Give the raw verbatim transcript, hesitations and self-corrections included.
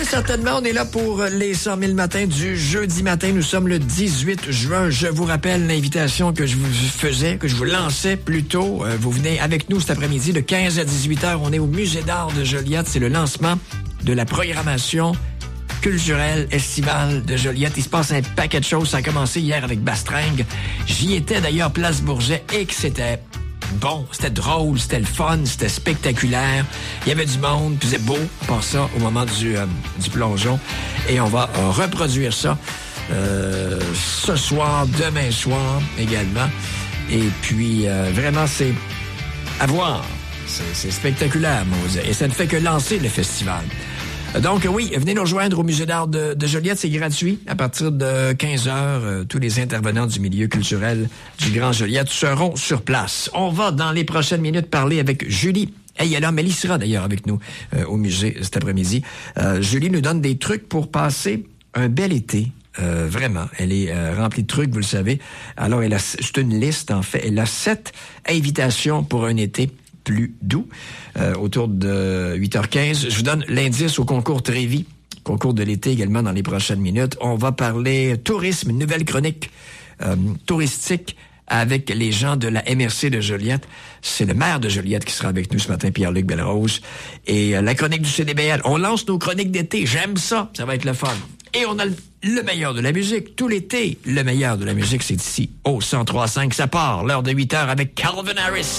certainement. On est là pour les cent mille matins du jeudi matin. Nous sommes le dix-huit juin. Je vous rappelle l'invitation que je vous faisais, que je vous lançais plus tôt. Euh, vous venez avec nous cet après-midi de quinze à dix-huit heures. On est au Musée d'art de Joliette. C'est le lancement de la programmation culturelle estivale de Joliette. Il se passe un paquet de choses. Ça a commencé hier avec Bastringue. J'y étais d'ailleurs, Place Bourget, et que c'était bon, c'était drôle, c'était le fun, c'était spectaculaire. Il y avait du monde, puis c'était beau, pour ça, au moment du, euh, du plongeon. Et on va euh, reproduire ça euh, ce soir, demain soir également. Et puis, euh, vraiment, c'est à voir. C'est, c'est spectaculaire, Mose. Et ça ne fait que lancer le festival. Donc, oui, venez nous rejoindre au Musée d'art de, de Joliette. C'est gratuit. À partir de quinze heures, euh, tous les intervenants du milieu culturel du Grand Joliette seront sur place. On va, dans les prochaines minutes, parler avec Julie. Hey, elle, mais elle y sera d'ailleurs avec nous euh, au musée cet après-midi. Euh, Julie nous donne des trucs pour passer un bel été. Euh, vraiment, elle est euh, remplie de trucs, vous le savez. Alors, elle a, c'est une liste, en fait. Elle a sept invitations pour un été plus doux, euh, autour de huit heures quinze. Je vous donne l'indice au concours Trévis, concours de l'été également dans les prochaines minutes. On va parler tourisme, une nouvelle chronique euh, touristique avec les gens de la M R C de Joliette. C'est le maire de Joliette qui sera avec nous ce matin, Pierre-Luc Belrose. Et euh, la chronique du C D B L. On lance nos chroniques d'été. J'aime ça. Ça va être le fun. Et on a le, le meilleur de la musique. Tout l'été, le meilleur de la musique, c'est ici, au cent trois virgule cinq. Ça part, l'heure de huit heures avec Calvin Harris.